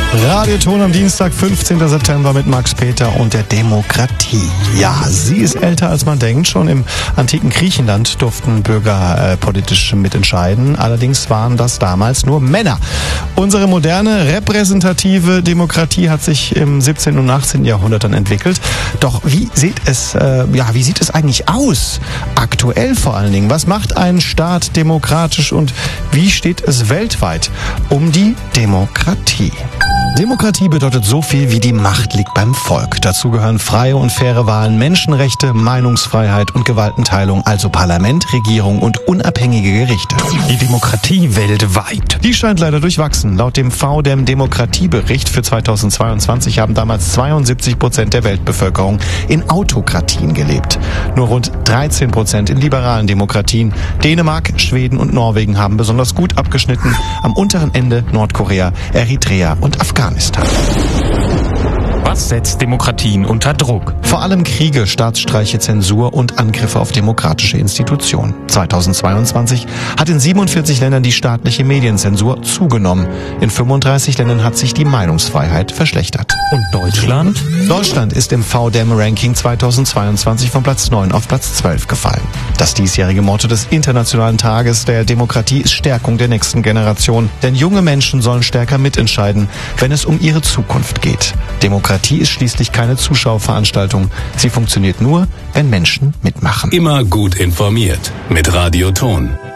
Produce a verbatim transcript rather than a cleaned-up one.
Radioton am Dienstag, fünfzehnten September mit Max Peter und der Demokratie. Ja, sie ist älter als man denkt. Schon im antiken Griechenland durften Bürger äh, politisch mitentscheiden. Allerdings waren das damals nur Männer. Unsere moderne repräsentative Demokratie hat sich im siebzehnten und achtzehnten Jahrhundert dann entwickelt. Doch wie sieht es, äh, ja, wie sieht es eigentlich aus? Aktuell vor allen Dingen. Was macht ein Staat demokratisch und wie steht es weltweit um die Demokratie? Demokratie bedeutet so viel wie die Macht liegt beim Volk. Dazu gehören freie und faire Wahlen, Menschenrechte, Meinungsfreiheit und Gewaltenteilung, also Parlament, Regierung und unabhängige Gerichte. Die Demokratie weltweit. Die scheint leider durchwachsen. Laut dem V D E M Demokratiebericht für zweitausendzweiundzwanzig haben damals zweiundsiebzig Prozent der Weltbevölkerung in Autokratien gelebt. Nur rund dreizehn Prozent in liberalen Demokratien. Dänemark, Schweden und Norwegen haben besonders gut abgeschnitten. Am unteren Ende Nordkorea, Eritrea und Afghanistan. Was setzt Demokratien unter Druck? Vor allem Kriege, Staatsstreiche, Zensur und Angriffe auf demokratische Institutionen. zweitausendzweiundzwanzig hat in siebenundvierzig Ländern die staatliche Medienzensur zugenommen. In fünfunddreißig Ländern hat sich die Meinungsfreiheit verschlechtert. Und Deutschland? Deutschland ist im V D E M-Ranking zweitausendzweiundzwanzig von Platz neun auf Platz zwölf gefallen. Das diesjährige Motto des Internationalen Tages der Demokratie ist Stärkung der nächsten Generation. Denn junge Menschen sollen stärker mitentscheiden, wenn es um ihre Zukunft geht. Demokratie ist schließlich keine Zuschauerveranstaltung. Sie funktioniert nur, wenn Menschen mitmachen. Immer gut informiert mit Radioton.